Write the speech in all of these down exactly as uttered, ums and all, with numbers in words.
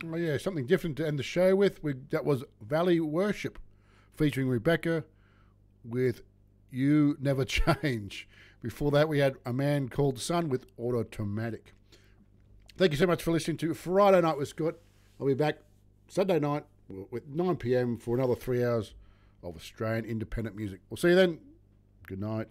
Oh, yeah, something different to end the show with. We, that was Valley Worship, featuring Rebecca with You Never Change. Before that, we had A Man Called Sun with Automatic. Thank you so much for listening to Friday Night with Scott. I'll be back Saturday night with nine p.m. for another three hours of Australian independent music. We'll see you then. Good night.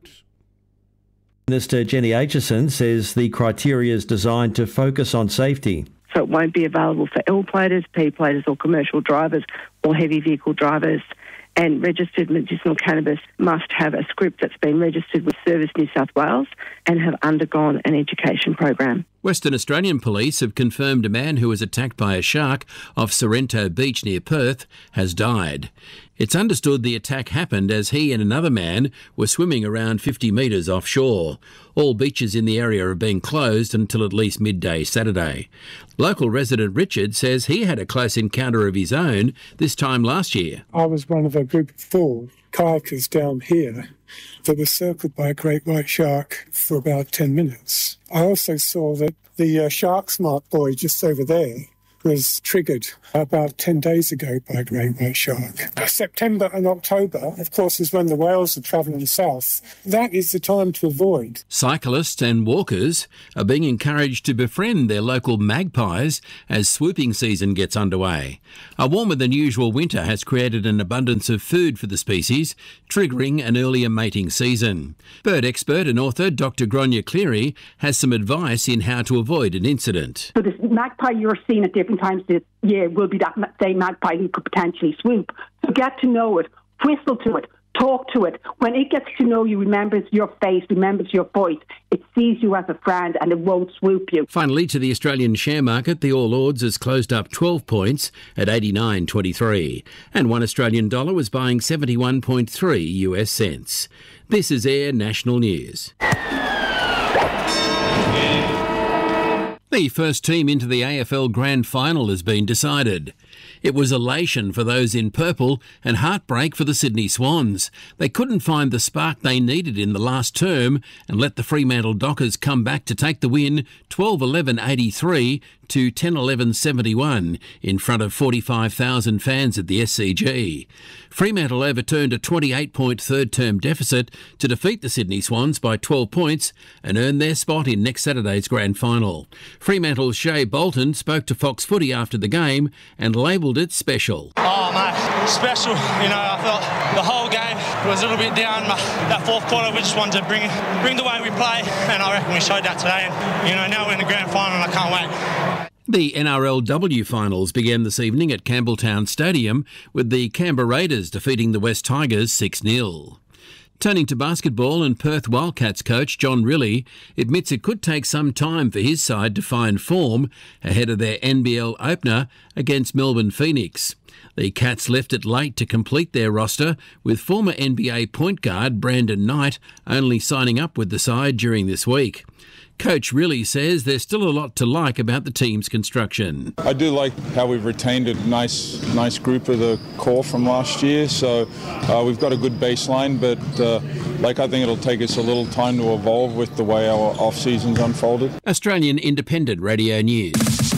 Minister Jenny Aitchison says the criteria is designed to focus on safety. So it won't be available for L platers, P platers or commercial drivers or heavy vehicle drivers. And registered medicinal cannabis must have a script that's been registered with Service New South Wales and have undergone an education program. Western Australian police have confirmed a man who was attacked by a shark off Sorrento Beach near Perth has died. It's understood the attack happened as he and another man were swimming around fifty metres offshore. All beaches in the area are being closed until at least midday Saturday. Local resident Richard says he had a close encounter of his own this time last year. I was one of a group of four kayakers down here that was circled by a great white shark for about ten minutes. I also saw that the uh, shark smart buoy just over there was triggered about ten days ago by a great white shark. September and October, of course, is when the whales are travelling south. That is the time to avoid. Cyclists and walkers are being encouraged to befriend their local magpies as swooping season gets underway. A warmer than usual winter has created an abundance of food for the species, triggering an earlier mating season. Bird expert and author Doctor Gráinne Cleary has some advice in how to avoid an incident. So this magpie you're seeing at different times this year will be that same magpie who could potentially swoop. So get to know it, whistle to it, talk to it. When it gets to know you, remembers your face, remembers your voice, it sees you as a friend and it won't swoop you. Finally, to the Australian share market, the All Ords has closed up twelve points at eighty-nine twenty-three, and one Australian dollar was buying seventy-one point three U S cents. This is Air National News. The first team into the A F L Grand Final has been decided. It was elation for those in purple and heartbreak for the Sydney Swans. They couldn't find the spark they needed in the last term and let the Fremantle Dockers come back to take the win twelve eleven eighty-three to ten eleven seventy-one in front of forty-five thousand fans at the S C G. Fremantle overturned a twenty-eight point third-term deficit to defeat the Sydney Swans by twelve points and earn their spot in next Saturday's grand final. Fremantle's Shea Bolton spoke to Fox Footy after the game and labelled it special. Oh, mate, special. You know, I felt the whole game was a little bit down. That fourth quarter, we just wanted to bring bring the way we play, and I reckon we showed that today. And, you know, now we're in the grand final, and I can't wait. The N R L W finals began this evening at Campbelltown Stadium with the Canberra Raiders defeating the West Tigers six nil. Turning to basketball, and Perth Wildcats coach John Rillie admits it could take some time for his side to find form ahead of their N B L opener against Melbourne Phoenix. The Cats left it late to complete their roster, with former N B A point guard Brandon Knight only signing up with the side during this week. Coach Rillie says there's still a lot to like about the team's construction. I do like how we've retained a nice nice group of the core from last year, so uh, we've got a good baseline, but uh, like I think it'll take us a little time to evolve with the way our off-season's unfolded. Australian Independent Radio News.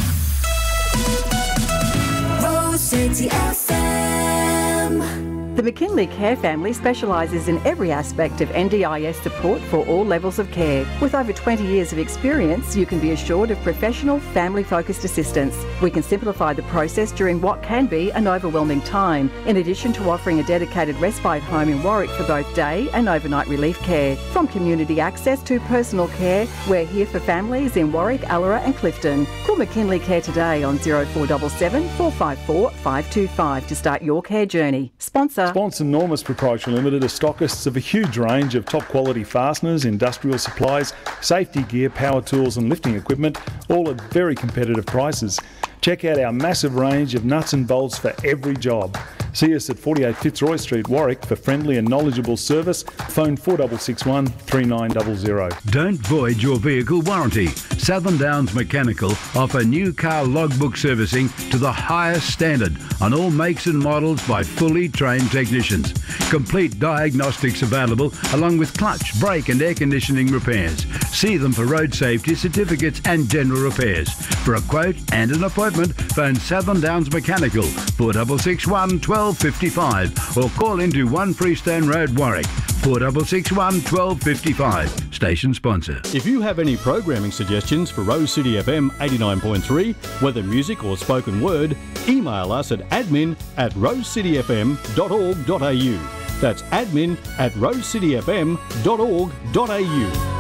Rose City F M. The McKinley Care family specialises in every aspect of N D I S support for all levels of care. With over twenty years of experience, you can be assured of professional, family-focused assistance. We can simplify the process during what can be an overwhelming time, in addition to offering a dedicated respite home in Warwick for both day and overnight relief care. From community access to personal care, we're here for families in Warwick, Allora and Clifton. Call McKinley Care today on oh four seven seven, four five four, five two five to start your care journey. Sponsor Sponsor Normus Proprietary Limited are stockists of a huge range of top quality fasteners, industrial supplies, safety gear, power tools and lifting equipment, all at very competitive prices. Check out our massive range of nuts and bolts for every job. See us at forty-eight Fitzroy Street, Warwick for friendly and knowledgeable service. Phone four six six one, three nine zero zero. Don't void your vehicle warranty. Southern Downs Mechanical offer new car logbook servicing to the highest standard on all makes and models by fully trained technicians. Complete diagnostics available along with clutch, brake and air conditioning repairs. See them for road safety certificates and general repairs. For a quote and an appointment, phone Southern Downs Mechanical four six six one, one two five five or call into one Freestone Road, Warwick four six six one, one two five five. Station sponsor. If you have any programming suggestions for Rose City F M eighty-nine point three, whether music or spoken word, email us at admin at rose city f m dot org dot a u. That's admin at rose city f m dot org dot a u.